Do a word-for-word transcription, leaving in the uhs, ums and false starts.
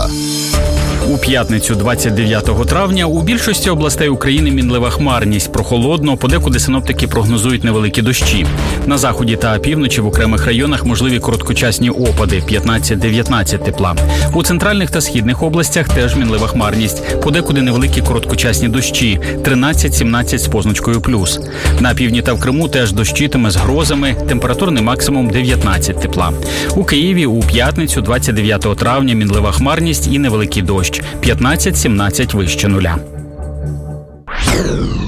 У п'ятницю, двадцять дев'ятого травня, у більшості областей України мінлива хмарність. Прохолодно, подекуди синоптики прогнозують невеликі дощі. На заході та півночі в окремих районах можливі короткочасні опади – п'ятнадцять-дев'ятнадцять тепла. У центральних та східних областях теж мінлива хмарність. Подекуди невеликі короткочасні дощі – тринадцять-сімнадцять з позначкою плюс. На півдні та в Криму теж дощитиме з грозами, температурний максимум дев'ятнадцять тепла. У Києві у п'ятницю, двадцять дев'ятого травня, мінлива хмарність і невеликий дощ – п'ятнадцять-сімнадцять вище нуля.